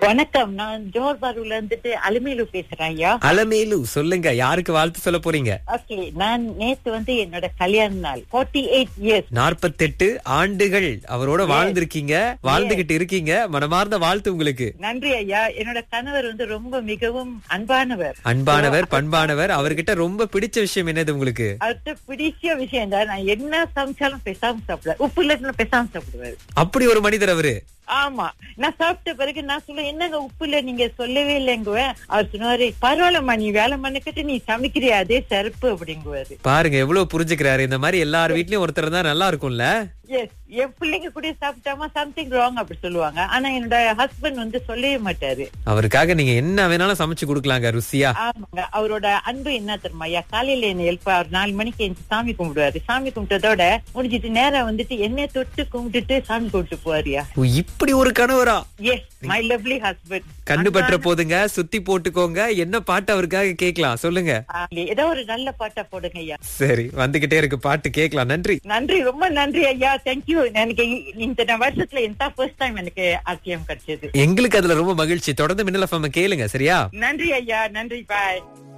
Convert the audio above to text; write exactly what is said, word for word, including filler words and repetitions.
வணக்கம். நான் ஜோஹர் பாருல இருந்துட்டு அலமேலு பேசுறேன் ஐயா. அலமேலு, சொல்லுங்க, யாருக்கு வாழ்த்து சொல்ல போறீங்க? ஓகே, நான் நேத்து வந்து என்னோட கல்யாண நாள். நாற்பத்தி எட்டு இயர்ஸ், நாற்பத்தெட்டு ஆண்டுகள் அவரோட வாழ்ந்திருக்கீங்க, வாழ்ந்துகிட்டு இருக்கீங்க. மனமார்ந்த வாழ்த்து உங்களுக்கு. நன்றி ஐயா. என்னோட கணவர் வந்து ரொம்ப மிகவும் அன்பானவர், அன்பானவர், பண்பானவர். அவர்கிட்ட ரொம்ப பிடிச்ச விஷயம் என்னது உங்களுக்கு? அவர்கிட்ட பிடிச்ச விஷயம் தான், நான் என்ன சமைச்சாலும் பேசாம சாப்பிடுவார். உப்பு இல்லைன்னு பேசாம சாப்பிடுவாரு. அப்படி ஒரு மனிதர் அவரு. ஆமா, நான் சாப்பிட்ட பிறகு நான் சொல்ல, என்னங்க உப்பு இல்ல நீங்க சொல்லவே இல்லைங்குவேன். அவர் சொன்னாரு, பரவாயில்லம்மா, நீ வேலை மண்ணுக்கிட்டு நீ சமைக்கிறியா, அதே சிறப்பு அப்படிங்குவாரு. பாருங்க எவ்வளவு புரிஞ்சுக்கிறாரு. இந்த மாதிரி எல்லார் வீட்லயும் ஒருத்தர் தான் நல்லா இருக்கும்ல. எஸ், என் பிள்ளைங்க கூட சாப்பிட்டாமா சம்திங் ராங் அப்படி சொல்லுவாங்க. ஆனா என்னோட ஹஸ்பண்ட் வந்து சொல்லவே மாட்டாரு. அவருக்காக நீங்க என்ன வேணாலும் சமைச்சு கொடுக்கலாங்க, ருசியா. ஆமாங்க, அவரோட அன்பு என்ன தெரியுமா ஐயா? காலையில என்ன எழுப்ப அவர் நாலு மணிக்கு எந்த சாமி கும்பிடுவாரு. சாமி கும்பிட்டதோட முடிஞ்சிட்டு நேரம் வந்துட்டு என்னை தொட்டு கும்பிட்டுட்டு சாமி கும்பிட்டு போவாரியா. இப்படி ஒரு கணவரா? S, my lovely husband. கண்ணு பற்ற போதுங்க, சுத்தி போட்டுக்கோங்க. என்ன பாட்டு அவருக்காக கேட்கலாம் சொல்லுங்க. ஏதோ ஒரு நல்ல பாட்டா போடுங்க ஐயா. சரி, வந்துகிட்டே இருக்கு பாட்டு, கேட்கலாம். நன்றி நன்றி, ரொம்ப நன்றி ஐயா. தேங்க்யூ. எனக்கு இந்த வருஷத்துல இந்த ஃபர்ஸ்ட் டைம் எனக்கு ஆர்டிஎம் கிடைச்சது. எங்களுக்கு அதுல ரொம்ப மகிழ்ச்சி. தொடர்ந்து மின்னல் எஃப்எம் கேளுங்க, சரியா? நன்றி ஐயா, நன்றி, பாய்.